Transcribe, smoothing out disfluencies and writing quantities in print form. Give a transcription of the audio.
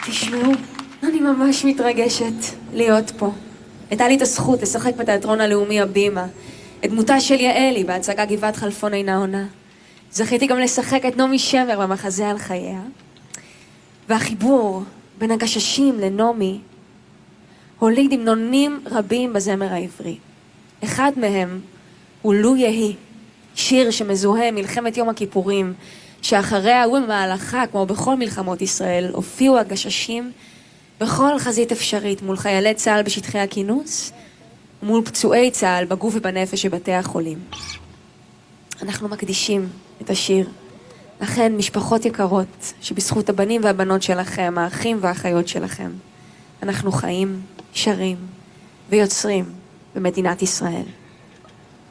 תשמעו, אני ממש מתרגשת להיות פה. הייתה לי את הזכות לשחק בתיאטרון הלאומי הבימה, את דמותה של יעלי בהצגה גבעת חלפון אינה עונה. זכיתי גם לשחק את נעמי שמר במחזה על חייה. והחיבור בין הגששים לנעמי הוליד המנונים רבים בזמר העברי. אחד מהם הוא לו יהי, שיר שמזוהה מלחמת יום הכיפורים, שאחריה ובמהלכה, כמו בכל מלחמות ישראל, הופיעו הגששים בכל חזית אפשרית, מול חיילי צה"ל בשטחי הכינוס, ומול פצועי צה"ל בגוף ובנפש בבתי החולים. אנחנו מקדישים את השיר לכן, משפחות יקרות, שבזכות הבנים והבנות שלכם, האחים והאחיות שלכם, אנחנו חיים, שרים ויוצרים במדינת ישראל.